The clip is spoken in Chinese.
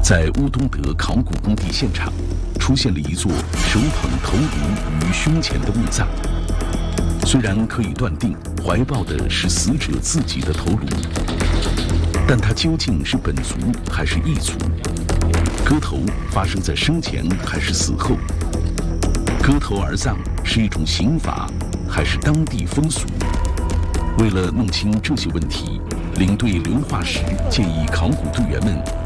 在乌东德考古工地现场，出现了一座手捧头颅于胸前的墓葬。虽然可以断定怀抱的是死者自己的头颅，但它究竟是本族还是异族？割头发生在生前还是死后？割头而葬是一种刑罚，还是当地风俗？为了弄清这些问题，领队刘化石建议考古队员们